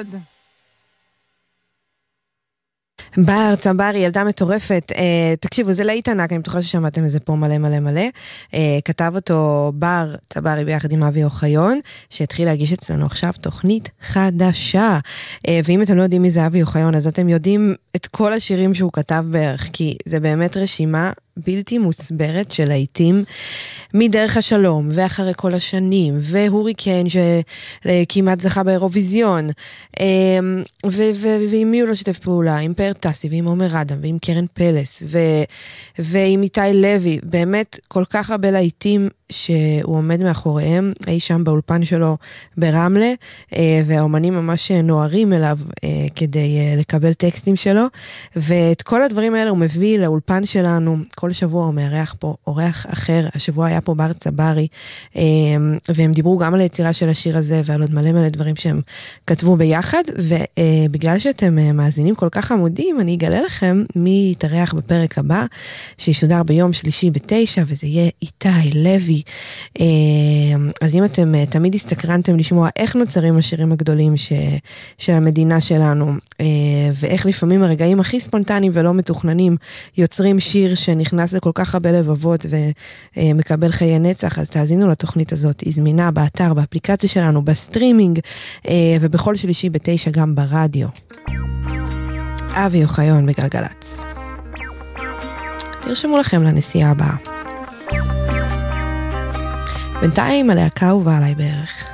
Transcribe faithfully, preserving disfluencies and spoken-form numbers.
מאוד. בר צברי, ילדה מטורפת. אה, תקשיבו, זה להיט ענק, אני בטוחה ששמעתם את זה פה מלא מלא מלא. אה, כתב אותו בר צברי ביחד עם אבי אוחיון, שהתחיל להגיש אצלנו עכשיו תוכנית חדשה. אה, ואם אתם לא יודעים מי זה אבי אוחיון, אז אתם יודעים את כל השירים שהוא כתב בערך, כי זה באמת רשימה בלתי מוסברת של להיטים, מדרך השלום, ואחרי כל השנים, והוריקן שכמעט זכה באירוויזיון, ועם מי הוא לא שיתף פעולה, עם פאר טסי, ועם עומר אדם, ועם קרן פלס, ועם איתי לוי, באמת כל כך הרבה להיטים שהוא עומד מאחוריהם, אי שם באולפן שלו ברמלה, והאומנים ממש נוערים אליו כדי לקבל טקסטים שלו, ואת כל הדברים האלה הוא מביא לאולפן שלנו, כל שבוע הוא מארח פה אורח אחר, השבוע היה פה בר צברי, והם דיברו גם על היצירה של השיר הזה, ועל עוד מלא מלא דברים שהם כתבו ביחד, ובגלל שאתם מאזינים כל כך עמודים, אני אגלה לכם מי יתארח בפרק הבא, שישודר ביום שלישי בתשע, וזה יהיה איתי לוי. אז אם אתם תמיד הסתקרנתם לשמוע איך נוצרים השירים הגדולים ש, של המדינה שלנו, ואיך לפעמים הרגעים הכי ספונטניים ולא מתוכננים יוצרים שיר שנכנס לכל כך הרבה לבבות ומקבל חיי נצח, אז תאזינו לתוכנית הזאת, היא זמינה באתר, באפליקציה שלנו, בסטרימינג, ובכל שלישי בתשע גם ברדיו. אבי אוחיון בגלגלץ. תרשמו לכם לנסיעה הבאה. בינתיים הלהקה הובאה עליי בערך.